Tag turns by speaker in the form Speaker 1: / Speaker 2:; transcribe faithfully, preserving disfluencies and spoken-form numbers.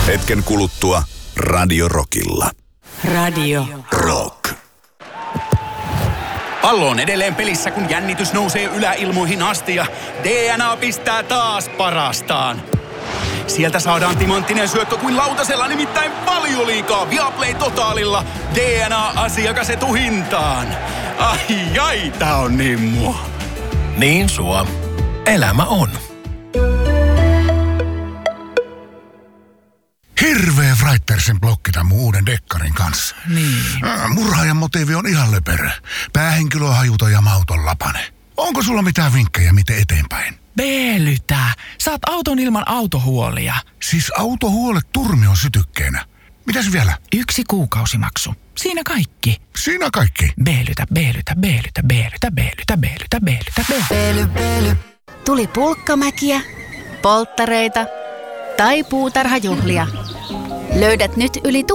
Speaker 1: Hetken kuluttua Radio Rockilla.
Speaker 2: Radio
Speaker 1: Rock.
Speaker 3: Pallo on edelleen pelissä, kun jännitys nousee yläilmoihin asti ja D N A pistää taas parastaan. Sieltä saadaan timanttinen syöttö kuin lautasella, nimittäin paljon liikaa Viaplay Totaalilla. D N A-asiakas etuhintaan. Ai ai, tää on niin mua.
Speaker 4: Niin sua. Elämä on.
Speaker 5: Hirveä Writersin blokki tämän mun uuden dekkarin kanssa.
Speaker 2: Niin.
Speaker 5: Murhaajan motiivi on ihan löperö. Päähenkilö on hajuton ja mauton lapane. Onko sulla mitään vinkkejä, miten eteenpäin?
Speaker 2: Beelytä. Saat auton ilman autohuolia.
Speaker 5: Siis autohuolet turmion sytykkeenä. Mitäs vielä?
Speaker 2: Yksi kuukausimaksu. Siinä kaikki.
Speaker 5: Siinä kaikki.
Speaker 2: Beelytä, beelytä, beelytä, beelytä, beelytä, beelytä, beelytä, beelytä.
Speaker 6: Beely, beely. Tuli pulkkamäkiä, polttareita tai puutarhajuhlia. Löydät nyt yli